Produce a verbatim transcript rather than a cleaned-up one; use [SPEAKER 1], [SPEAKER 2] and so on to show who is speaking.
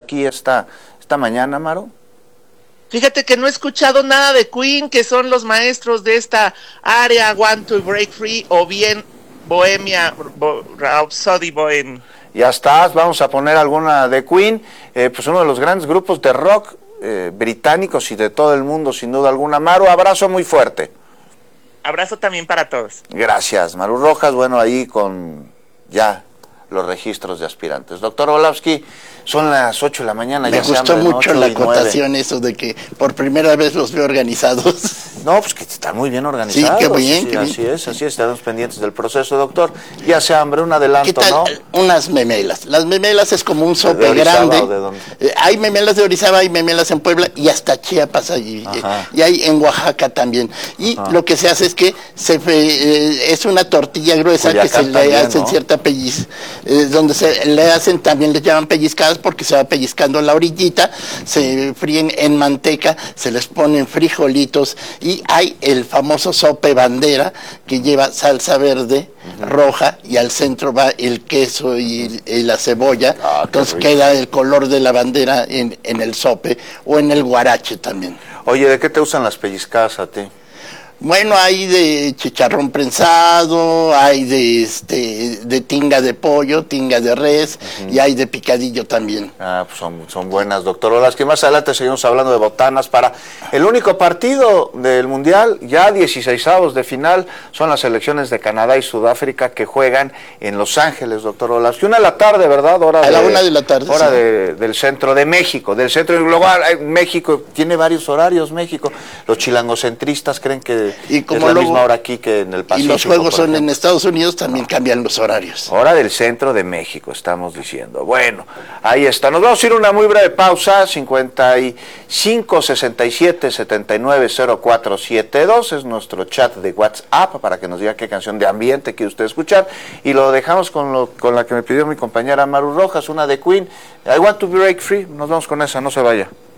[SPEAKER 1] aquí esta, esta mañana, Maru?
[SPEAKER 2] Fíjate que no he escuchado nada de Queen, que son los maestros de esta área, Want to Break Free, o bien Bohemia, Bo, Rhapsody Bohem.
[SPEAKER 1] Ya estás, vamos a poner alguna de Queen, eh, pues uno de los grandes grupos de rock eh, británicos y de todo el mundo, sin duda alguna. Maru, abrazo muy fuerte.
[SPEAKER 2] Abrazo también para todos.
[SPEAKER 1] Gracias, Maru Rojas, bueno, ahí con ya los registros de aspirantes. Doctor Orlowski, son las ocho de la mañana.
[SPEAKER 3] Me
[SPEAKER 1] ya
[SPEAKER 3] gustó mucho la acotación, eso de que por primera vez los veo organizados.
[SPEAKER 1] No, pues que están muy bien organizados.
[SPEAKER 3] Sí, qué bien,
[SPEAKER 1] sí,
[SPEAKER 3] qué
[SPEAKER 1] así
[SPEAKER 3] bien.
[SPEAKER 1] es, así es, estamos pendientes del proceso, doctor. Ya se hambre, un adelanto,
[SPEAKER 3] ¿Qué tal?
[SPEAKER 1] ¿no?
[SPEAKER 3] Unas memelas. Las memelas es como un sope
[SPEAKER 1] ¿De Orizaba
[SPEAKER 3] grande.
[SPEAKER 1] o de dónde?
[SPEAKER 3] Eh, hay memelas de Orizaba, hay memelas en Puebla y hasta Chiapas hay, eh, y hay en Oaxaca también. Y Ajá. lo que se hace es que se eh, es una tortilla gruesa Culiacán que se le también, hacen ¿no? cierta pellizca, eh, donde se le hacen, también les llaman pellizcadas porque se va pellizcando la orillita, se fríen en manteca, se les ponen frijolitos y hay el famoso sope bandera que lleva salsa verde, uh-huh. roja, y al centro va el queso y, y la cebolla, ah, entonces rico. Queda el color de la bandera en, en el sope o en el guarache también.
[SPEAKER 1] Oye, ¿de qué te usan las pellizcadas a ti?
[SPEAKER 3] Bueno, hay de chicharrón prensado, hay de este de tinga de pollo, tinga de res, uh-huh. y hay de picadillo también.
[SPEAKER 1] Ah, pues son, son buenas, doctor Orlowski. Más adelante seguimos hablando de botanas para el único partido del Mundial, ya dieciseisavos de final, son las selecciones de Canadá y Sudáfrica que juegan en Los Ángeles, doctor Orlowski. Una de la tarde, ¿verdad? Hora
[SPEAKER 3] a
[SPEAKER 1] de,
[SPEAKER 3] la una de la tarde.
[SPEAKER 1] Hora
[SPEAKER 3] sí.
[SPEAKER 1] de, del centro de México, del centro global. México tiene varios horarios, México. Los chilangocentristas creen que
[SPEAKER 3] y como
[SPEAKER 1] es la
[SPEAKER 3] luego,
[SPEAKER 1] misma hora aquí que en el Pacífico.
[SPEAKER 3] Y los juegos son en Estados Unidos, también no. cambian los horarios.
[SPEAKER 1] Hora del centro de México, estamos diciendo. Bueno, ahí está. Nos vamos a ir a una muy breve pausa. cincuenta y cinco, sesenta y siete, setenta y nueve, cero cuatro siete dos es nuestro chat de WhatsApp para que nos diga qué canción de ambiente quiere usted escuchar. Y lo dejamos con, lo, con la que me pidió mi compañera Maru Rojas, una de Queen, I Want to Break Free. Nos vamos con esa, no se vaya.